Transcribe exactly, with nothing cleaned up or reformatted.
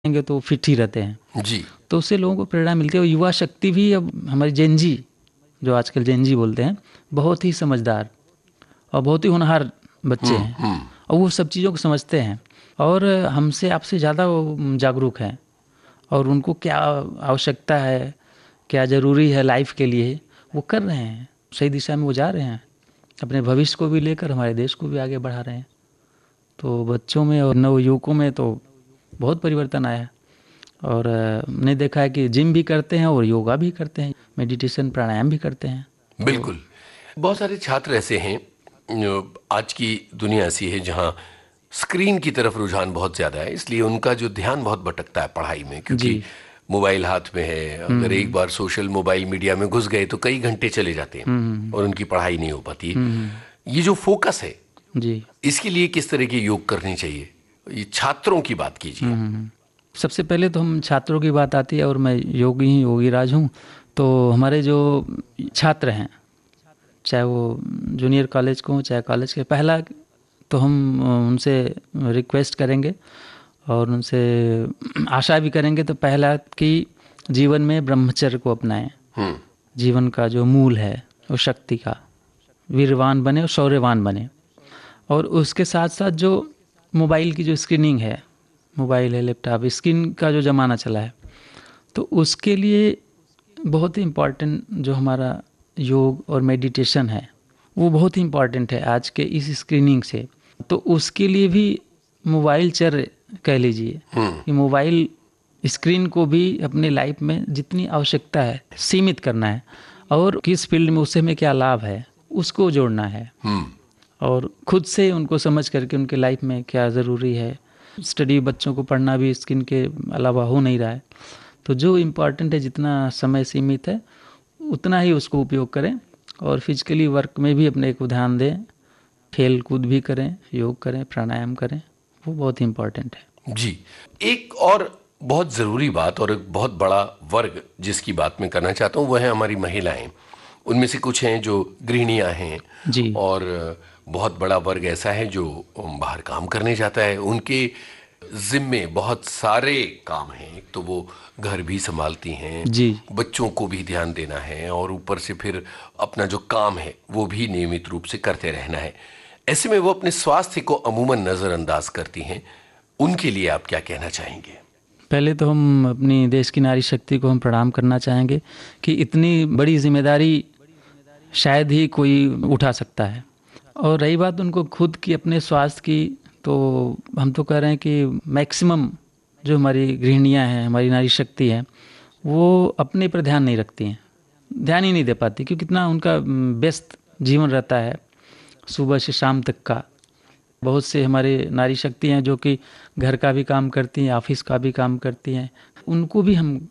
करेंगे तो फिट ही रहते हैं। जी। तो उससे लोगों को प्रेरणा मिलती है और युवा शक्ति भी अब हमारी जेनजी, जो आजकल जेनजी बोलते हैं, बहुत ही समझदार और बहुत ही होनहार बच्चे हम्म हैं हम्म और वो सब चीज़ों को समझते हैं और हमसे आपसे ज़्यादा वो जागरूक हैं और उनको क्या आवश्यकता है, क्या ज़रूरी है लाइफ के लिए, वो कर रहे हैं, सही दिशा में वो जा रहे हैं, अपने भविष्य को भी लेकर हमारे देश को भी आगे बढ़ा रहे हैं। तो बच्चों में और नवयुवकों में तो बहुत परिवर्तन आया और मैंने देखा है कि जिम भी करते हैं और योगा भी करते हैं, मेडिटेशन प्राणायाम भी करते हैं। तो बिल्कुल। बहुत सारे छात्र ऐसे हैं, अ, आज की दुनिया ऐसी है जहां स्क्रीन की तरफ रुझान बहुत ज्यादा है, इसलिए उनका जो ध्यान बहुत भटकता है पढ़ाई में, जी। क्योंकि मोबाइल हाथ में है। अगर एक हम्म बार सोशल मोबाइल मीडिया में घुस गए तो कई घंटे चले जाते हैं हम्म और उनकी पढ़ाई नहीं हो पाती। हम्म ये जो फोकस है, जी। इसके लिए किस तरह के योग करनी चाहिए, ये छात्रों की बात कीजिए। हम्म सबसे पहले तो हम छात्रों की बात आती है और मैं योगी ही योगी राज हूँ। तो हमारे जो छात्र हैं, चाहे वो जूनियर कॉलेज को हो चाहे कॉलेज के, पहला तो हम उनसे रिक्वेस्ट करेंगे और उनसे आशा भी करेंगे, तो पहला कि जीवन में ब्रह्मचर्य को अपनाएं। हम्म जीवन का जो मूल है वो शक्ति का, वीरवान बने और शौर्यवान बने। और उसके साथ साथ जो मोबाइल की जो स्क्रीनिंग है, मोबाइल है, लैपटॉप, स्क्रीन का जो ज़माना चला है, तो उसके लिए बहुत ही इम्पॉर्टेंट जो हमारा योग और मेडिटेशन है वो बहुत ही इम्पॉर्टेंट है आज के इस स्क्रीनिंग से। तो उसके लिए भी मोबाइल चर कह लीजिए हम्म कि मोबाइल स्क्रीन को भी अपने लाइफ में जितनी आवश्यकता है सीमित करना है और किस फील्ड में उससे हमें क्या लाभ है उसको जोड़ना है हम्म और खुद से उनको समझ करके उनके लाइफ में क्या ज़रूरी है। स्टडी, बच्चों को पढ़ना भी स्क्रीन के अलावा हो नहीं रहा है, तो जो इम्पोर्टेंट है, जितना समय सीमित है उतना ही उसको उपयोग करें और फिजिकली वर्क में भी अपने को ध्यान दें, खेल कूद भी करें, योग करें, प्राणायाम करें, वो बहुत ही इम्पोर्टेंट है। जी। एक और बहुत ज़रूरी बात और एक बहुत बड़ा वर्ग जिसकी बात मैं करना चाहता हूँ, वह है हमारी महिलाएं। उनमें से कुछ हैं जो गृहिणियां हैं जी। और बहुत बड़ा वर्ग ऐसा है जो बाहर काम करने जाता है। उनके जिम्मे बहुत सारे काम हैं। एक तो वो घर भी संभालती हैं, जी। बच्चों को भी ध्यान देना है और ऊपर से फिर अपना जो काम है वो भी नियमित रूप से करते रहना है। ऐसे में वो अपने स्वास्थ्य को अमूमन नज़रअंदाज करती हैं। उनके लिए आप क्या कहना चाहेंगे? पहले तो हम अपनी देश की नारी शक्ति को हम प्रणाम करना चाहेंगे कि इतनी बड़ी जिम्मेदारी शायद ही कोई उठा सकता है। और रही बात उनको खुद की, अपने स्वास्थ्य की, तो हम तो कह रहे हैं कि मैक्सिमम जो हमारी गृहिणियां हैं, हमारी नारी शक्ति है, वो अपने पर ध्यान नहीं रखती हैं, ध्यान ही नहीं दे पाती, क्योंकि कितना उनका व्यस्त जीवन रहता है सुबह से शाम तक का। बहुत से हमारे नारी शक्ति हैं जो कि घर का भी काम करती हैं, ऑफिस का भी काम करती हैं, उनको भी हम